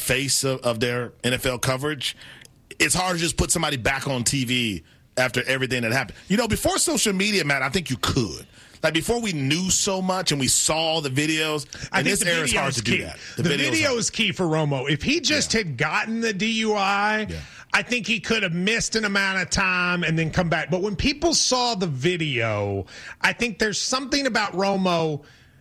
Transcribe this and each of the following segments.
face of their NFL coverage, it's hard to just put somebody back on TV after everything that happened. Before social media, Matt, I think you could. Like, before we knew so much and we saw the videos, and this era is hard to do that. The video is key for Romo. If he just had gotten the DUI, I think he could have missed an amount of time and then come back. But when people saw the video, I think there's something about Romo,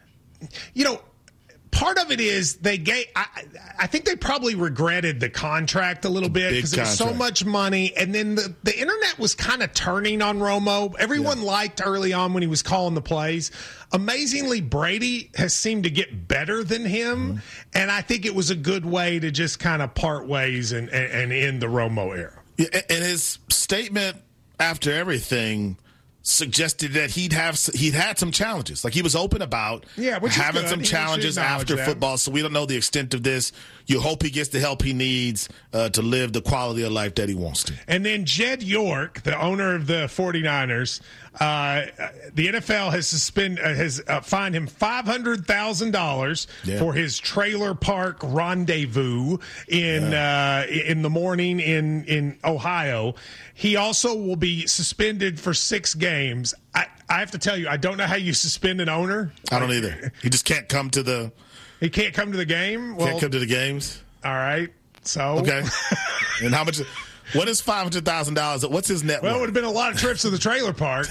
part of it is I think they probably regretted the contract a little bit because it was so much money. And then the internet was kind of turning on Romo. Everyone liked early on when he was calling the plays. Amazingly, Brady has seemed to get better than him. Mm-hmm. And I think it was a good way to just kind of part ways and end the Romo era. Yeah, and his statement after everything suggested that he'd had some challenges. Like, he was open about having some challenges after football, so we don't know the extent of this. You hope he gets the help he needs to live the quality of life that he wants to. And then Jed York, the owner of the 49ers, the NFL has fined him $500,000 for his trailer park rendezvous in the morning in Ohio. He also will be suspended for 6 games. I have to tell you, I don't know how you suspend an owner. I don't either. He just can't come to the. He can't come to the game. Can't come to the games. All right. So okay. And how much? What is $500,000? What's his net worth? Well, it would have been a lot of trips to the trailer park.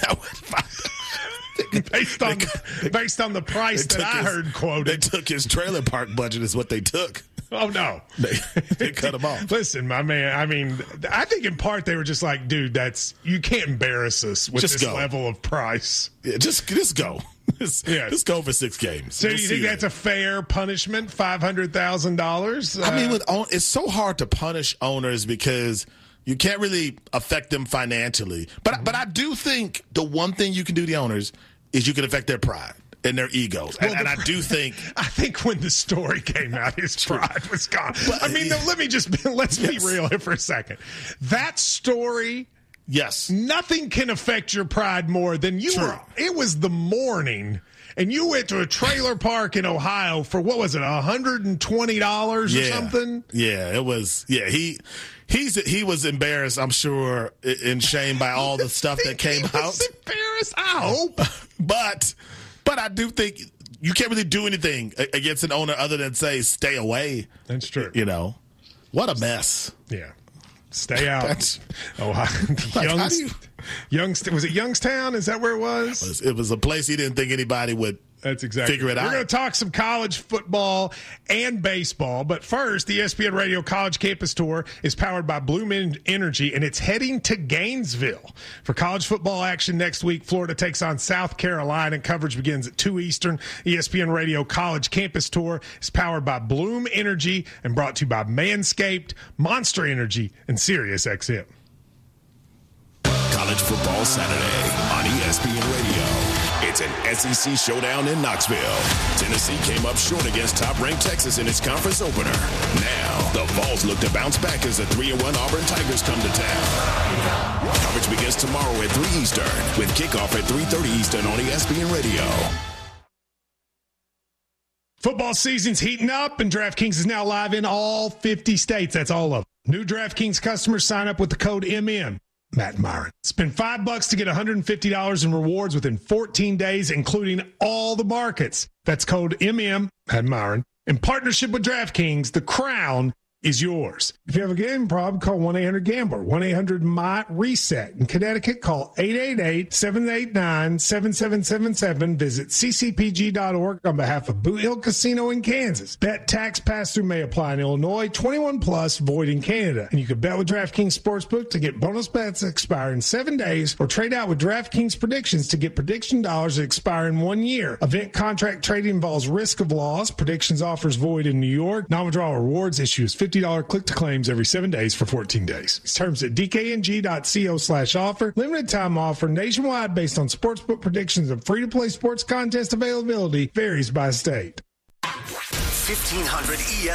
based on the price that I heard quoted. They took his trailer park budget is what they took. Oh, no. They cut him off. Listen, my man, I mean, I think in part they were just like, dude, you can't embarrass us with this level of price. Yeah, just go. Just go for 6 games. So you think that's a fair punishment, $500,000? I mean, it's so hard to punish owners because you can't really affect them financially. But I do think the one thing you can do to the owners is you can affect their pride and their egos. Well, and I do think... I think when the story came out, his pride was gone. But, I mean, let's be real here for a second. That story... Yes. Nothing can affect your pride more than you were. It was the morning, and you went to a trailer park in Ohio for, what was it, $120 or something? Yeah, it was. Yeah, he was embarrassed, I'm sure, and shamed by all the stuff that came out. He was embarrassed, I hope. But I do think you can't really do anything against an owner other than say, stay away. That's true. What a mess. Yeah. Stay out. Was it Youngstown? Is that where it was? It was a place he didn't think anybody would figure it out. We're going to talk some college football and baseball. But first, the ESPN Radio College Campus Tour is powered by Bloom Energy, and it's heading to Gainesville. For college football action next week, Florida takes on South Carolina. Coverage begins at 2 Eastern. ESPN Radio College Campus Tour is powered by Bloom Energy and brought to you by Manscaped, Monster Energy, and SiriusXM. College Football Saturday on ESPN Radio. It's an SEC showdown in Knoxville. Tennessee came up short against top-ranked Texas in its conference opener. Now, the Vols look to bounce back as the 3-1 Auburn Tigers come to town. Coverage begins tomorrow at 3 Eastern with kickoff at 3:30 Eastern on ESPN Radio. Football season's heating up, and DraftKings is now live in all 50 states. That's all of them. New DraftKings customers sign up with the code MM. Matt Myron. Spend $5 to get $150 in rewards within 14 days, including all the markets. That's code MM, Matt Myron. In partnership with DraftKings, the crown is yours. If you have a gambling problem, call 1-800-GAMBLER, 1-800-MY-RESET. In Connecticut, call 888-789-7777. Visit ccpg.org on behalf of Boot Hill Casino in Kansas. Bet tax pass-through may apply in Illinois, 21 plus, void in Canada. And you can bet with DraftKings Sportsbook to get bonus bets that expire in 7 days, or trade out with DraftKings Predictions to get prediction dollars that expire in 1 year. Event contract trading involves risk of loss. Predictions offers void in New York. Non-withdrawal rewards issues $50 click-to-claims every 7 days for 14 days. Terms at dkng.co/offer. Limited time offer nationwide based on sportsbook predictions and free-to-play sports contest availability varies by state. 1500 ES